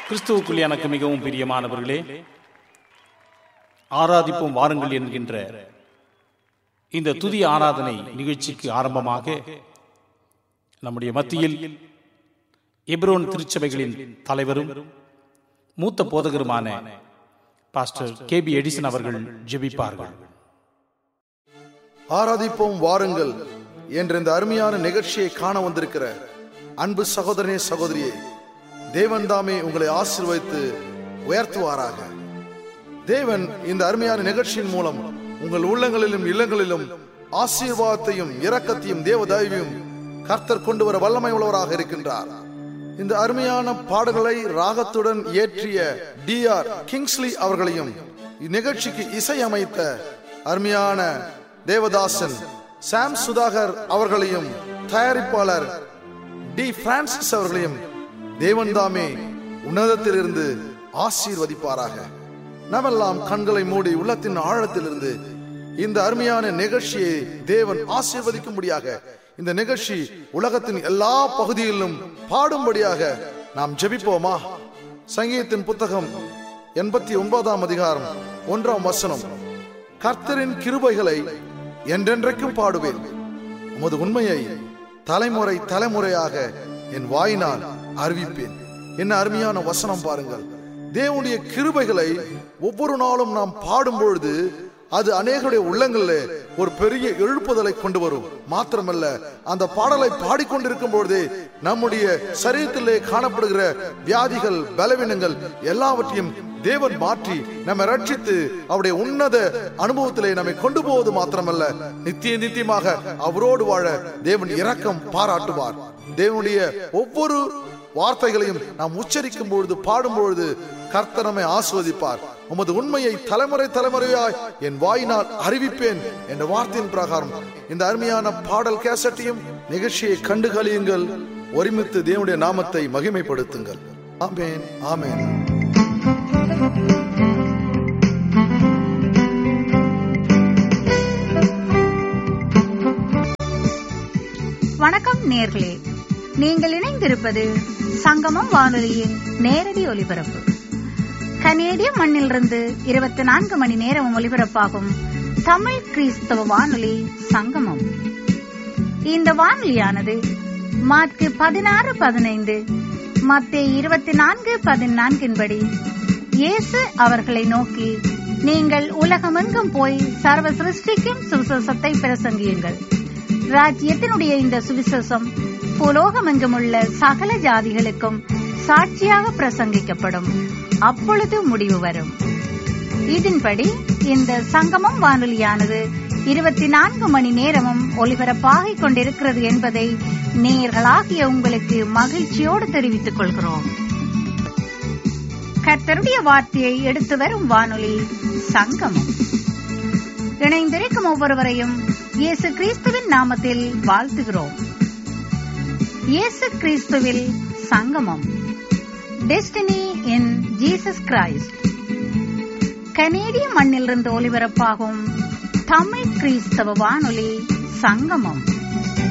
கிறிஸ்துவுக்குள் எனக்கு மிகவும் பிரியமானவர்களே, ஆராதிப்போம் வாருங்கள் என்கின்ற இந்த துதி ஆராதனை நிகழ்ச்சிக்கு ஆரம்பமாக நம்முடைய மத்தியில் எப்ரோன் திருச்சபைகளின் தலைவரும் மூத்த போதகருமான பாஸ்டர் KB எடிசன் அவர்கள் ஜெபிப்பார்கள். ஆராதிப்போம் வாருங்கள் என்ற இந்த அருமையான நிகழ்ச்சியை காண வந்திருக்கிற அன்பு சகோதரனே, சகோதரியே, தேவன் தாமே உங்களை ஆசீர்வதித்து உயர்த்துவாராக. தேவன் இந்த அருமையான நிகழ்ச்சியின் மூலம் உங்கள் உள்ளங்களிலும் இல்லங்களிலும் ஆசீர்வாதத்தையும் இரக்கத்தையும் தேவதயவையும் கர்த்தர் கொண்டு வர வல்லமை உள்ளவராக இருக்கின்றார். இந்த அருமையான பாடல்களை ராகத்துடன் இயற்றிய DR கிங்ஸ்லி அவர்களையும் இந்நிகழ்ச்சிக்கு இசையமைத்த அருமையான தேவதாசன் சாம் சுதாகர் அவர்களையும் தயாரிப்பாளர் D பிரான்சிஸ் அவர்களையும் தேவன் தாமே உன்னதத்திலிருந்து ஆசீர்வதிப்பாராக. நாமெல்லாம் கண்களை மூடி உள்ளத்தின் ஆழத்திலிருந்து இந்த அருமையான நிகழ்ச்சியை தேவன் ஆசீர்வதிக்கும்படியாக, இந்த நிகழ்ச்சி உலகத்தின் எல்லா பகுதிகளிலும் பாடும்படியாக நாம் ஜெபிப்போமா? சங்கீதத்தின் புத்தகம் 89 அதிகாரம் 1 கர்த்தரின் கிருபைகளை என்றென்றைக்கும் பாடுவேன், உமது உண்மையை தலைமுறை தலைமுறையாக என் வாயினால் அறிவிப்பேன். என்ன அருமையான வசனம் பாருங்கள். தேவனுடைய கிருபைகளை ஒவ்வொரு நாளும் நாம் பாடும் பொழுது அது அநேகருடைய உள்ளங்களில் ஒரு பெரிய எழுப்புதலை கொண்டு வரும். மாத்திரமல்ல, அந்த பாடலை பாடிக்கொண்டிருக்கும் பொழுதே நம்முடைய சரீரத்திலே காணப்படுகிற வியாதிகள், பலவீனங்கள் எல்லாவற்றையும் தேவன் மாற்றி நம்மை ரட்சித்து அவருடைய உன்னத அனுபவத்திலே நம்மை கொண்டு போவது மாத்திரமல்ல, நித்தியமாக அவரோடு வாழ தேவன் இரக்கம் பாராட்டுவார். தேவனுடைய ஒவ்வொரு வார்த்தைகளையும் நாம் உச்சரிக்கும் பொழுது, பாடும் பொழுது கர்த்தர் நம்மை ஆசீர்வதிப்பார். உமது உண்மையை தலைமுறை தலைமுறையாய் என் வாயினால் அறிவிப்பேன் என்ற வார்த்தையின் பிரகாரம் இந்த அருமையான பாடல் கேசட்டையும் நிகழ்ச்சியை கண்டு கழியுங்கள். ஒருமித்து தேவனுடைய நாமத்தை மகிமைப்படுத்துங்கள். ஆமென், ஆமென். வணக்கம் நேயர்களே, நீங்கள் இணைந்திருப்பது சங்கமம் வானொலியின் நேரடி ஒலிபரப்பு. கனேடிய மண்ணிலிருந்து 24 மணி நேரம் ஒலிபரப்பாகும் தமிழ் கிறிஸ்தவ வானொலி சங்கமம். இந்த வானொலியானது மார்க்கு 16:15, மத்தேயு 24:14 படி இயேசு அவர்களை நோக்கி, நீங்கள் உலகமெங்கும் போய் சர்வ சிருஷ்டிக்கும் சுவிசேஷத்தை பிரசங்கியுங்கள். ராஜ்யத்தினுடைய இந்த சுவிசேஷம் புலோகமெங்கும் உள்ள சகல ஜாதிகளுக்கும் சாட்சியாக பிரசங்கிக்கப்படும். அப்பொழுது முடிவு வரும். இதன்படி இந்த சங்கமம் வானொலியானது 24 மணி நேரமும் ஒலிபரப்பாகிக் கொண்டிருக்கிறது என்பதை நேயர்களாகிய உங்களுக்கு மகிழ்ச்சியோடு தெரிவித்துக் கொள்கிறோம். கர்த்தருடைய வார்த்தையை எடுத்து வரும் வானொலி சங்கமம். இணைந்திருக்கும் ஒவ்வொருவரையும் இயேசு கிறிஸ்துவின் நாமத்தில் வாழ்த்துகிறோம். இயேசு கிறிஸ்துவில் சங்கமம், டெஸ்டினி இன் ஜீசஸ் கிரைஸ்ட். கனேடிய மண்ணிலிருந்து ஒலிபரப்பாகும் தமிழ் கிறிஸ்தவ வானொலி சங்கமம்.